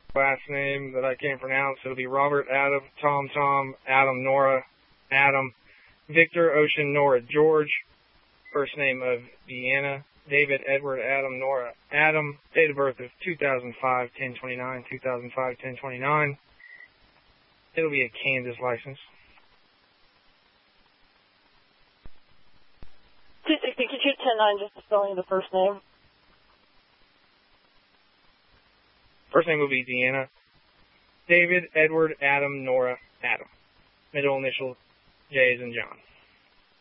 Last name that I can't pronounce. It'll be Robert, Adam, Tom, Adam, Nora, Adam, Victor, Ocean, Nora, George. First name of Deanna, David, Edward, Adam, Nora, Adam. Date of birth of 2005, 10/29, 2005, 10/29. It'll be a Kansas license. 260, could you 10-9 just the spelling of the first name? First name will be Deanna, David, Edward, Adam, Nora, Adam. Middle initial, J as in John.